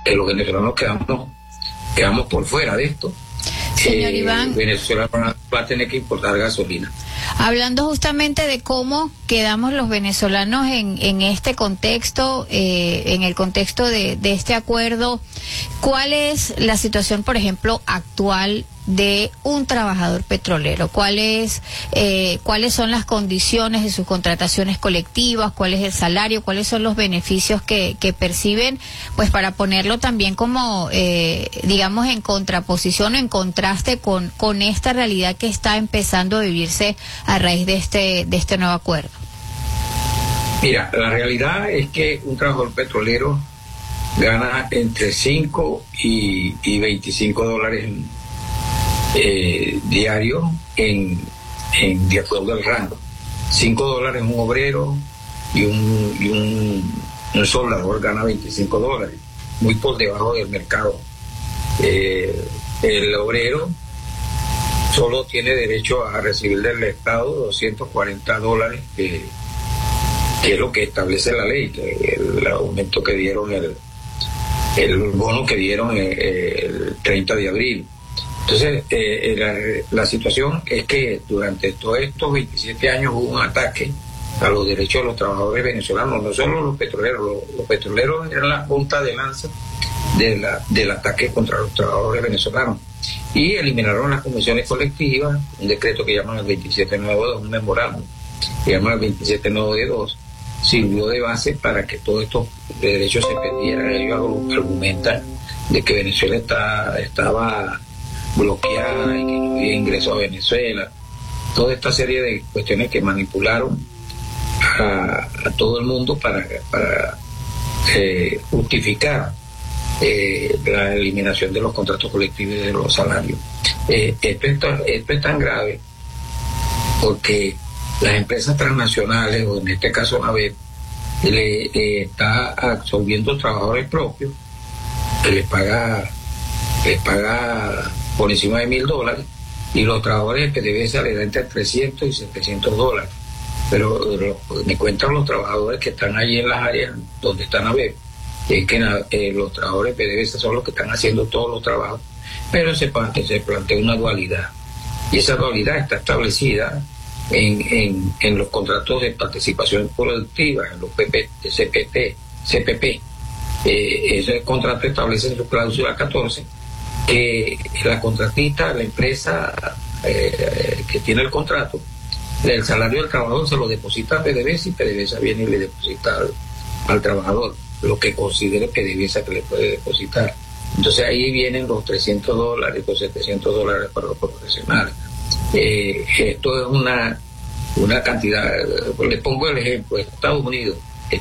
los venezolanos quedamos por fuera de esto. Señor Iván, Venezuela va a tener que importar gasolina. Hablando justamente de cómo quedamos los venezolanos en este contexto, en el contexto de este acuerdo, ¿cuál es la situación, por ejemplo, actual de un trabajador petrolero? ¿Cuáles son las condiciones de sus contrataciones colectivas? ¿Cuál es el salario? ¿Cuáles son los beneficios que perciben? Pues para ponerlo también como, digamos, en contraposición o en contraste con esta realidad que está empezando a vivirse a raíz de este nuevo acuerdo. Mira, la realidad es que un trabajador petrolero gana entre 5 y 25 dólares diarios de acuerdo al rango. 5 dólares un obrero y un soldador gana 25 dólares, muy por debajo del mercado. El obrero solo tiene derecho a recibir del Estado 240 dólares, que es lo que establece la ley, que el aumento que dieron, el bono que dieron el 30 de abril. Entonces, la situación es que durante todos estos 27 años hubo un ataque a los derechos de los trabajadores venezolanos, no solo los petroleros eran la punta de lanza del ataque contra los trabajadores venezolanos, y eliminaron las comisiones colectivas, un decreto que llaman el 2792, un memorándum que llaman el 2792, sirvió de base para que todos estos derechos se perdieran. Ellos argumentan de que Venezuela estaba bloqueada y que no había ingreso a Venezuela, toda esta serie de cuestiones que manipularon a todo el mundo para justificar la eliminación de los contratos colectivos y de los salarios. Esto es tan grave porque las empresas transnacionales, o en este caso NAVEP, le está absorbiendo trabajadores propios, que les paga por encima de $1,000, y los trabajadores de PDVSA le dan entre 300 y 700 dólares. Pero me cuentan los trabajadores que están allí en las áreas donde están NAVEP, es que los trabajadores de PDVSA son los que están haciendo todos los trabajos, pero se plantea una dualidad, y esa dualidad está establecida en los contratos de participación productiva, en los CPP. Ese contrato establece en su cláusula 14 que la contratista, la empresa que tiene el contrato, el salario del trabajador se lo deposita a PDVSA, y PDVSA viene y le deposita al trabajador lo que considere PDVSA que le puede depositar. Entonces ahí vienen los 300 dólares, los 700 dólares para los profesionales. Esto es una cantidad. Les pongo el ejemplo: Estados Unidos,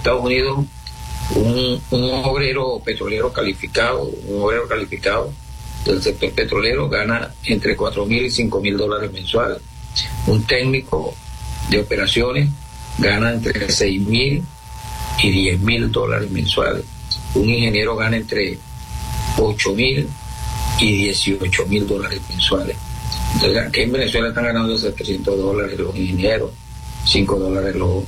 un obrero petrolero calificado, del sector petrolero gana entre 4.000 y 5.000 dólares mensuales. Un técnico de operaciones gana entre 6.000 y 10.000 dólares mensuales. Un ingeniero gana entre 8.000 y 18.000 dólares mensuales. Entonces, aquí en Venezuela están ganando 700 dólares los ingenieros, 5 dólares los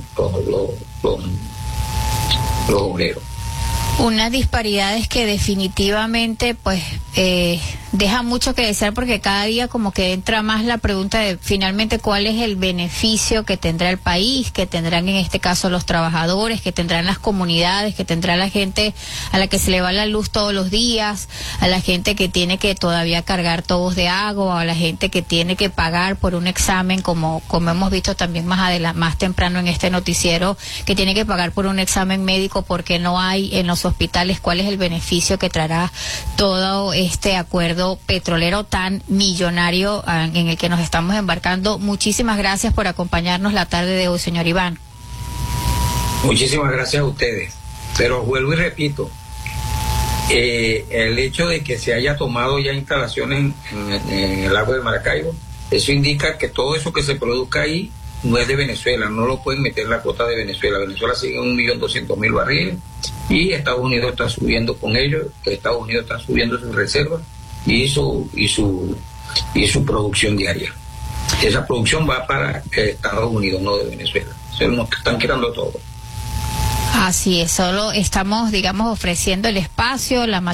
obreros. Unas disparidades que definitivamente pues deja mucho que desear, porque cada día como que entra más la pregunta de finalmente cuál es el beneficio que tendrá el país, que tendrán en este caso los trabajadores, que tendrán las comunidades, que tendrá la gente a la que se le va la luz todos los días, a la gente que tiene que todavía cargar tubos de agua, a la gente que tiene que pagar por un examen, como hemos visto también más temprano en este noticiero, que tiene que pagar por un examen médico porque no hay en los hospitales. ¿Cuál es el beneficio que traerá todo este acuerdo petrolero tan millonario en el que nos estamos embarcando? Muchísimas gracias por acompañarnos la tarde de hoy, señor Iván. Muchísimas gracias a ustedes, pero vuelvo y repito, el hecho de que se haya tomado ya instalaciones en el lago de Maracaibo, eso indica que todo eso que se produzca ahí no es de Venezuela, no lo pueden meter en la cuota de Venezuela. Venezuela sigue 1.200.000 barriles y Estados Unidos está subiendo con ellos. Estados Unidos está subiendo sus reservas y su producción diaria. Esa producción va para Estados Unidos, no de Venezuela. Se nos están quedando todo. Así es, solo estamos, digamos, ofreciendo el espacio, la